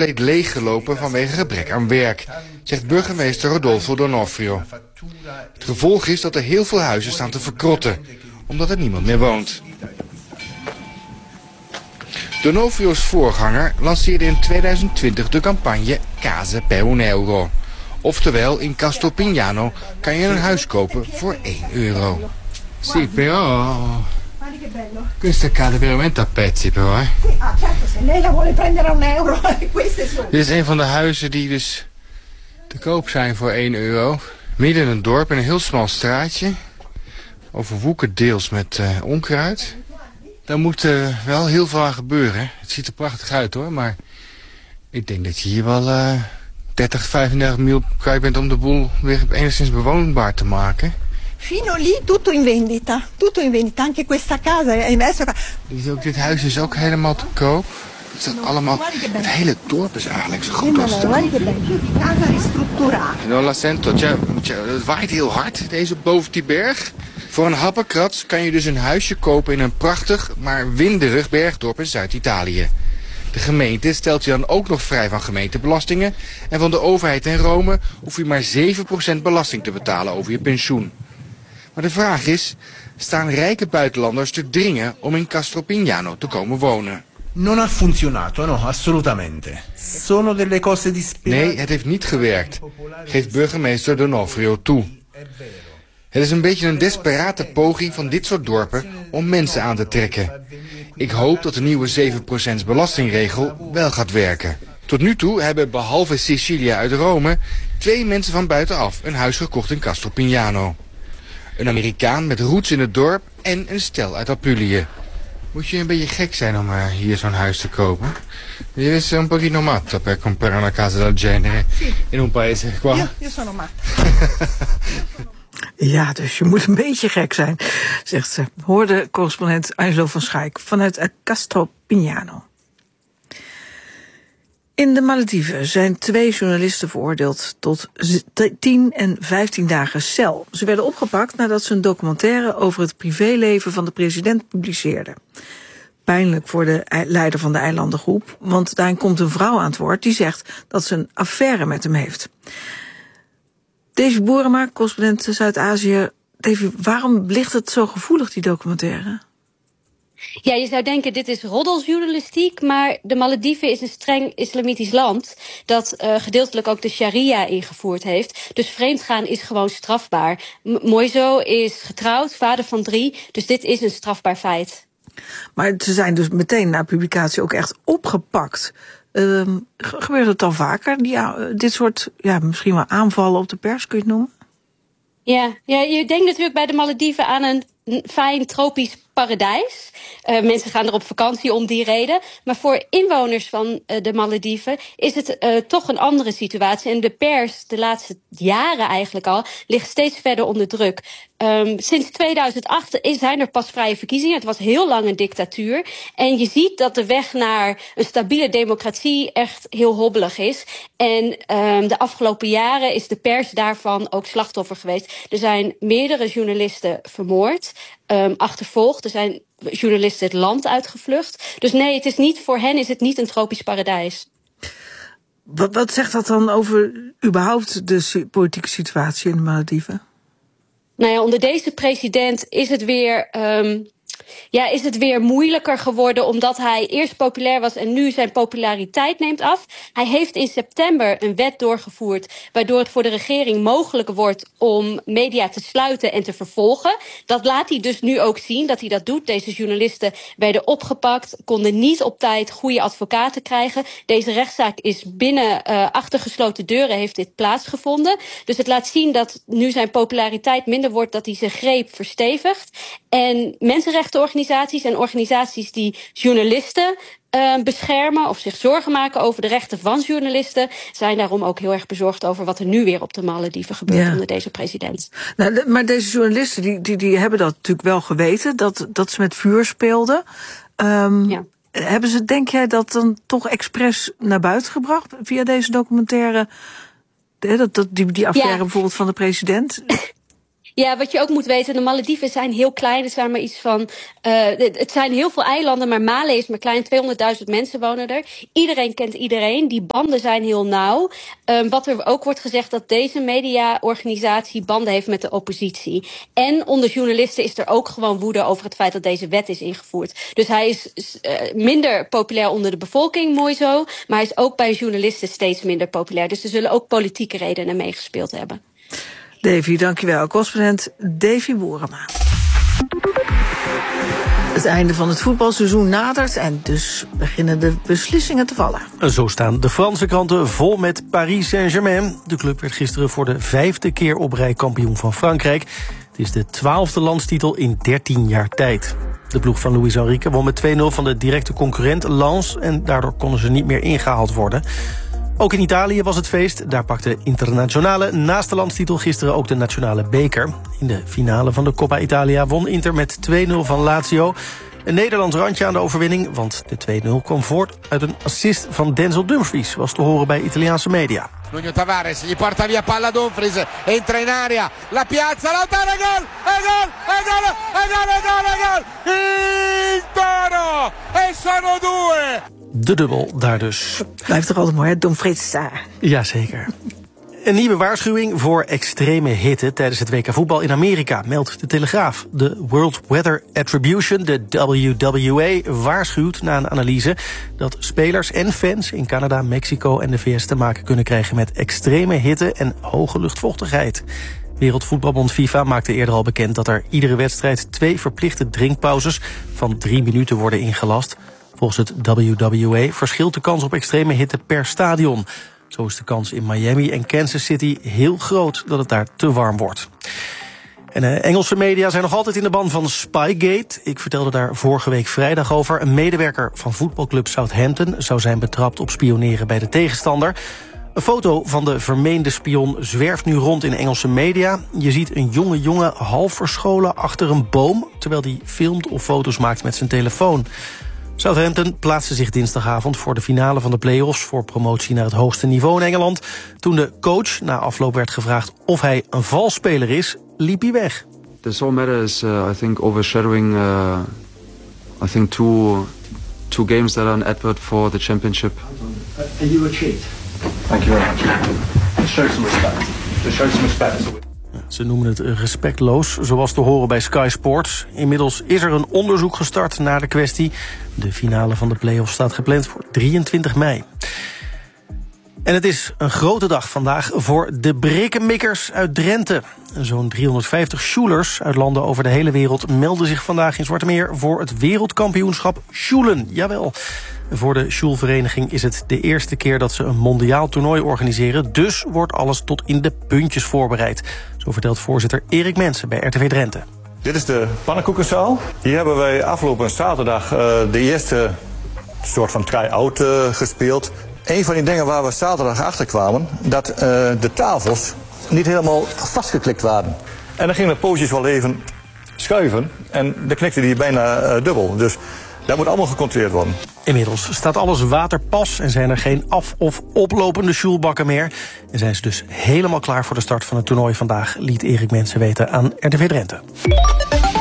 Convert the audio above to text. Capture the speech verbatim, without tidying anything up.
compleet leeggelopen vanwege gebrek aan werk, zegt burgemeester Rodolfo D'Onofrio. Het gevolg is dat er heel veel huizen staan te verkrotten, omdat er niemand meer woont. D'Onofrio's voorganger lanceerde in tweeduizend twintig de campagne Case per un euro. Oftewel, in Castelpignano kan je een huis kopen voor één euro. Sì, però questo cade veramente a pezzi però, hè? Ah, certo, se lei la vuole prendere a un euro, queste sono. Dit is een van de huizen die dus te koop zijn voor één euro. Midden in een dorp, in een heel smal straatje. Overwoekerd deels met uh, onkruid. Daar moet uh, wel heel veel aan gebeuren. Het ziet er prachtig uit hoor, maar ik denk dat je hier wel uh, dertig, vijfendertig mil kwijt bent om de boel weer enigszins bewoonbaar te maken. Fino lì tutto in vendita, tutto in vendita, anche questa casa è adesso. Ook dit huis is ook helemaal te koop. Het is allemaal, het hele dorp is eigenlijk zo goed als het. Casa ristrutturata. Non la sento, tja, tja, het waait heel hard, deze boven die berg. Voor een happenkrats kan je dus een huisje kopen in een prachtig, maar winderig bergdorp in Zuid-Italië. De gemeente stelt je dan ook nog vrij van gemeentebelastingen. En van de overheid in Rome hoef je maar zeven procent belasting te betalen over je pensioen. Maar de vraag is, staan rijke buitenlanders te dringen om in Castelpignano te komen wonen? Non ha funzionato, no, assolutamente. Sono delle cose disperate. Nee, het heeft niet gewerkt, geeft burgemeester D'Onofrio toe. Het is een beetje een desperate poging van dit soort dorpen om mensen aan te trekken. Ik hoop dat de nieuwe zeven procent belastingregel wel gaat werken. Tot nu toe hebben behalve Cecilia uit Rome twee mensen van buitenaf een huis gekocht in Castelpignano. Een Amerikaan met roots in het dorp en een stel uit Apulië. Moet je een beetje gek zijn om uh, hier zo'n huis te kopen? Je bent un pochino matto per comprare una casa del genere in un paese qua. Io, io sono matta. Ja, dus je moet een beetje gek zijn, zegt ze. Hoorde correspondent Angelo van Schaik vanuit Castelpignano. In de Malediven zijn twee journalisten veroordeeld tot tien en vijftien dagen cel. Ze werden opgepakt nadat ze een documentaire over het privéleven van de president publiceerden. Pijnlijk voor de leider van de eilandengroep, want daarin komt een vrouw aan het woord die zegt dat ze een affaire met hem heeft. Davy Boerema, correspondent Zuid-Azië. Davy, waarom ligt het zo gevoelig, die documentaire? Ja, je zou denken, dit is roddeljournalistiek, maar de Malediven is een streng islamitisch land dat uh, gedeeltelijk ook de sharia ingevoerd heeft. Dus vreemdgaan is gewoon strafbaar. M- Moiso is getrouwd, vader van drie, dus dit is een strafbaar feit. Maar ze zijn dus meteen na publicatie ook echt opgepakt. Uh, gebeurt het dan vaker, die, uh, dit soort, ja, misschien wel aanvallen op de pers, kun je het noemen? Ja, ja, je denkt natuurlijk bij de Malediven aan een fijn tropisch paradijs. Uh, mensen gaan er op vakantie om die reden. Maar voor inwoners van uh, de Malediven is het uh, toch een andere situatie. En de pers, de laatste jaren eigenlijk al, ligt steeds verder onder druk. Um, sinds tweeduizend acht zijn er pas vrije verkiezingen. Het was heel lang een dictatuur. En je ziet dat de weg naar een stabiele democratie echt heel hobbelig is. En um, de afgelopen jaren is de pers daarvan ook slachtoffer geweest. Er zijn meerdere journalisten vermoord, um, achtervolgd. Er zijn journalisten het land uitgevlucht. Dus nee, het is niet, voor hen is het niet een tropisch paradijs. Wat, wat zegt dat dan over überhaupt de politieke situatie in de Malediven? Nou ja, onder deze president is het weer, um, ja, is het weer moeilijker geworden, omdat hij eerst populair was en nu zijn populariteit neemt af. Hij heeft in september een wet doorgevoerd waardoor het voor de regering mogelijk wordt om media te sluiten en te vervolgen. Dat laat hij dus nu ook zien, dat hij dat doet. Deze journalisten werden opgepakt, konden niet op tijd goede advocaten krijgen. Deze rechtszaak is binnen uh, achter gesloten deuren heeft dit plaatsgevonden. Dus het laat zien dat nu zijn populariteit minder wordt, dat hij zijn greep verstevigt. En mensenrechtenorganisaties en organisaties die journalisten uh, beschermen of zich zorgen maken over de rechten van journalisten zijn daarom ook heel erg bezorgd over wat er nu weer op de Malediven gebeurt ja. onder deze president. Nou, de, maar deze journalisten die, die, die hebben dat natuurlijk wel geweten, dat, dat ze met vuur speelden. Um, ja. Hebben ze, denk jij, dat dan toch expres naar buiten gebracht via deze documentaire? Dat, dat, die, die affaire ja. bijvoorbeeld van de president? Ja, wat je ook moet weten, de Malediven zijn heel klein. Er zijn maar iets van, uh, het zijn heel veel eilanden, maar Male is maar klein. tweehonderdduizend mensen wonen er. Iedereen kent iedereen. Die banden zijn heel nauw. Um, wat er ook wordt gezegd, dat deze mediaorganisatie banden heeft met de oppositie. En onder journalisten is er ook gewoon woede over het feit dat deze wet is ingevoerd. Dus hij is uh, minder populair onder de bevolking, mooi zo. Maar hij is ook bij journalisten steeds minder populair. Dus er zullen ook politieke redenen meegespeeld hebben. Davy, dankjewel. Correspondent Davy Boerema. Het einde van het voetbalseizoen nadert en dus beginnen de beslissingen te vallen. Zo staan de Franse kranten vol met Paris Saint-Germain. De club werd gisteren voor de vijfde keer op rij kampioen van Frankrijk. Het is de twaalfde landstitel in dertien jaar tijd. De ploeg van Luis Enrique won met twee nul van de directe concurrent Lens en daardoor konden ze niet meer ingehaald worden. Ook in Italië was het feest. Daar pakte Internazionale naast de landstitel gisteren ook de nationale beker. In de finale van de Coppa Italia won Inter met twee nul van Lazio. Een Nederlands randje aan de overwinning, want de twee nul kwam voort uit een assist van Denzel Dumfries, was te horen bij Italiaanse media. Nuno Tavares gli porta via palla Dumfries, entra in area, la piazza, Lautaro, gol, e gol, e gol, e gol, e gol, e gol, il Toro, e sono due. De dubbel daar dus. Blijft toch altijd mooi, hè? Dumfries. Jazeker. Een nieuwe waarschuwing voor extreme hitte tijdens het W K voetbal in Amerika, meldt de Telegraaf. De World Weather Attribution, de W W A, waarschuwt na een analyse dat spelers en fans in Canada, Mexico en de V S te maken kunnen krijgen met extreme hitte en hoge luchtvochtigheid. Wereldvoetbalbond FIFA maakte eerder al bekend dat er iedere wedstrijd twee verplichte drinkpauzes van drie minuten worden ingelast. Volgens het W W A verschilt de kans op extreme hitte per stadion. Zo is de kans in Miami en Kansas City heel groot dat het daar te warm wordt. En uh, Engelse media zijn nog altijd in de ban van Spygate. Ik vertelde daar vorige week vrijdag over. Een medewerker van voetbalclub Southampton zou zijn betrapt op spioneren bij de tegenstander. Een foto van de vermeende spion zwerft nu rond in Engelse media. Je ziet een jonge jongen half verscholen achter een boom, terwijl hij filmt of foto's maakt met zijn telefoon. Southampton plaatste zich dinsdagavond voor de finale van de play-offs voor promotie naar het hoogste niveau in Engeland. Toen de coach na afloop werd gevraagd of hij een valsspeler is, liep hij weg. This whole matter is, uh, I think, overshadowing, uh, I think, two, two games that are an advert for the championship. Are you a cheat? Thank you very much. Just show some respect. Just show some respect. Ze noemen het respectloos, zoals te horen bij Sky Sports. Inmiddels is er een onderzoek gestart naar de kwestie. De finale van de play-offs staat gepland voor drieëntwintig mei. En het is een grote dag vandaag voor de Brikkemikkers uit Drenthe. Zo'n driehonderdvijftig Schulers uit landen over de hele wereld melden zich vandaag in Zwartemeer voor het wereldkampioenschap Schulen. Jawel. Voor de Schulvereniging is het de eerste keer dat ze een mondiaal toernooi organiseren. Dus wordt alles tot in de puntjes voorbereid. Zo vertelt voorzitter Erik Mensen bij R T V Drenthe. Dit is de pannenkoekenzaal. Hier hebben wij afgelopen zaterdag uh, de eerste soort van try-out uh, gespeeld. Een van die dingen waar we zaterdag achter kwamen, dat uh, de tafels niet helemaal vastgeklikt waren. En dan gingen de pootjes wel even schuiven en dan knikte die bijna uh, dubbel. Dus dat moet allemaal gecontroleerd worden. Inmiddels staat alles waterpas en zijn er geen af- of oplopende Schulbakken meer. En zijn ze dus helemaal klaar voor de start van het toernooi vandaag, liet Erik Mensen weten aan R T V Drenthe.